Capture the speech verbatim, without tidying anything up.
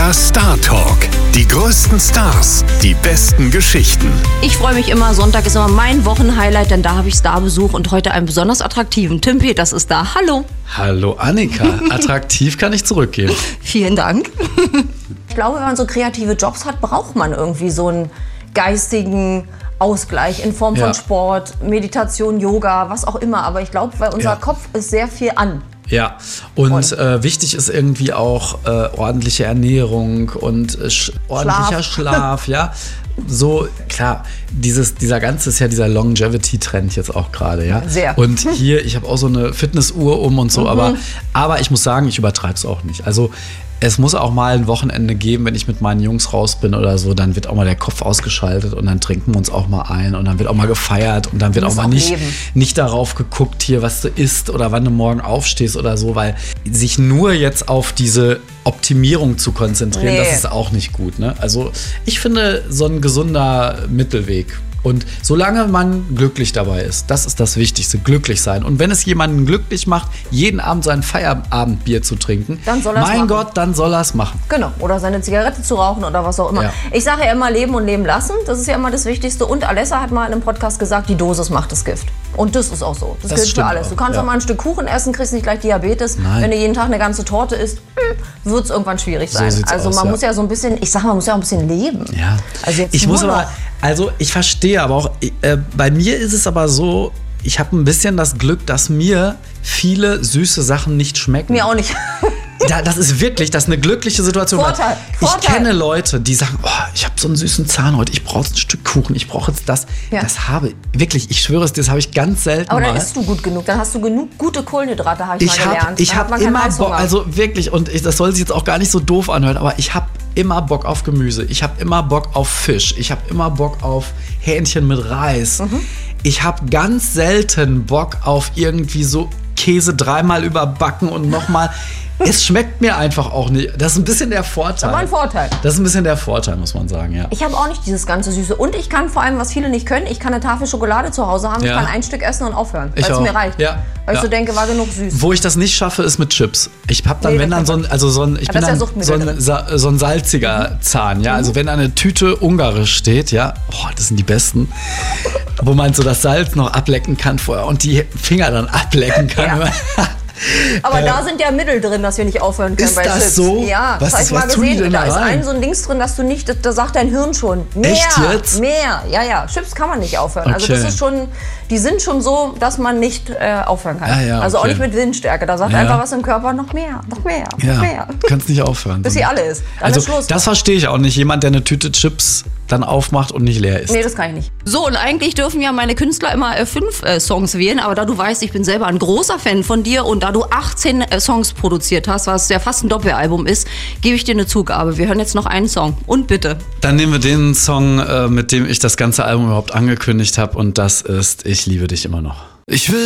Der Star Talk. Die größten Stars, die besten Geschichten. Ich freue mich immer, Sonntag ist immer mein Wochenhighlight, denn da habe ich Starbesuch und heute einen besonders attraktiven. Tim Peters ist da. Hallo. Hallo Annika. Attraktiv kann ich zurückgehen. Vielen Dank. Ich glaube, wenn man so kreative Jobs hat, braucht man irgendwie so einen geistigen Ausgleich in Form von Ja. Sport, Meditation, Yoga, was auch immer. Aber ich glaube, weil unser Ja. Kopf ist sehr viel an. Ja, und, Und? Äh, wichtig ist irgendwie auch äh, ordentliche Ernährung und äh, sch ordentlicher Schlaf, ja. So, klar, dieses, dieser ganze ist ja dieser Longevity-Trend jetzt auch gerade, ja. Sehr. Und hier, ich habe auch so eine Fitnessuhr um und so, Mhm. aber, aber ich muss sagen, ich übertreibe es auch nicht. Also es muss auch mal ein Wochenende geben, wenn ich mit meinen Jungs raus bin oder so, dann wird auch mal der Kopf ausgeschaltet und dann trinken wir uns auch mal ein und dann wird auch mal gefeiert und dann wird Du auch musst mal auch nicht, leben. nicht darauf geguckt hier, was du isst oder wann du morgen aufstehst oder so, weil sich nur jetzt auf diese Optimierung zu konzentrieren, Nee. das ist auch nicht gut, ne? Also ich finde so ein gesunder Mittelweg. Und solange man glücklich dabei ist, das ist das Wichtigste, glücklich sein. Und wenn es jemanden glücklich macht, jeden Abend sein Feierabendbier zu trinken, Dann soll er's mein machen. Gott, dann soll er es machen. Genau, oder seine Zigarette zu rauchen oder was auch immer. Ja. Ich sage ja immer, leben und leben lassen. Das ist ja immer das Wichtigste. Und Alessa hat mal in einem Podcast gesagt, die Dosis macht das Gift. Und das ist auch so. Das, Das gilt für stimmt alles. auch, Du kannst ja. auch mal ein Stück Kuchen essen, kriegst nicht gleich Diabetes. Nein. Wenn du jeden Tag eine ganze Torte isst, wird es irgendwann schwierig So sein. sieht's also aus, man ja. muss ja so ein bisschen, ich sag mal, man muss ja auch ein bisschen leben. Ja, Also jetzt ich nur muss aber, noch. also ich verstehe aber auch, äh, bei mir ist es aber so, ich habe ein bisschen das Glück, dass mir viele süße Sachen nicht schmecken. Mir auch nicht. Da, das ist wirklich, das ist eine glückliche Situation. Vorteil, Ich Vorteil. kenne Leute, die sagen, oh, ich habe so einen süßen Zahn heute, ich brauche ein Stück Kuchen, ich brauche jetzt das. Ja. Das habe wirklich, ich schwöre es dir, das habe ich ganz selten Aber dann mal. isst du gut genug. Dann hast du genug gute Kohlenhydrate, habe ich, Ich mal habe gelernt. ich Dann hat hab man keinen immer Heißhunger. Bock, also wirklich, und ich, das soll sich jetzt auch gar nicht so doof anhören, aber ich habe immer Bock auf Gemüse. Ich habe immer Bock auf Fisch. Ich habe immer Bock auf Hähnchen mit Reis. Mhm. Ich habe ganz selten Bock auf irgendwie so Käse dreimal überbacken und nochmal. Es schmeckt mir einfach auch nicht. Das ist ein bisschen der Vorteil. Aber ein Vorteil. Das ist ein bisschen der Vorteil, muss man sagen, ja. Ich habe auch nicht dieses ganze Süße. Und ich kann vor allem, was viele nicht können, ich kann eine Tafel Schokolade zu Hause haben. Ja. Ich kann ein Stück essen und aufhören, weil Ich es auch. mir reicht. Ja. Weil ich Ja. so denke, war genug süß. Wo ich das nicht schaffe, ist mit Chips. Ich hab dann, Nee, wenn das dann so kann ein, also so ein, ich Ja, bin das ist ja dann Suchtmittel so ein, drin. sa- so ein salziger Zahn, ja. Also wenn da eine Tüte Ungarisch steht, ja, boah, das sind die besten, wo man so das Salz noch ablecken kann vorher und die Finger dann ablecken kann. Ja. Aber da sind ja Mittel drin, dass wir nicht aufhören können Ist bei das Chips. so? Ja, Was das habe ist- ich mal was tun die gesehen. denn Da da ist rein? ein so ein Dings drin, dass du nicht, da, da sagt dein Hirn schon, mehr, Echt jetzt? mehr. Ja, ja, Chips kann man nicht aufhören. Also das Okay. ist schon, die sind schon so, dass man nicht äh, aufhören kann. Ah, ja, Also auch okay. nicht mit Windstärke. Da sagt Ja. einfach was im Körper, noch mehr, noch mehr, noch Ja, mehr. kannst nicht aufhören. Bis sie alle ist. Dann Also ist Schluss. das verstehe ich auch nicht. Jemand, der eine Tüte Chips dann aufmacht und nicht leer ist. Nee, das kann ich nicht. So, und eigentlich dürfen ja meine Künstler immer äh, fünf äh, Songs wählen, aber da du weißt, ich bin selber ein großer Fan von dir und da du achtzehn äh, Songs produziert hast, was ja fast ein Doppelalbum ist, gebe ich dir eine Zugabe. Wir hören jetzt noch einen Song. Und bitte. Dann nehmen wir den Song, äh, mit dem ich das ganze Album überhaupt angekündigt habe und das ist Ich liebe dich immer noch. Ich will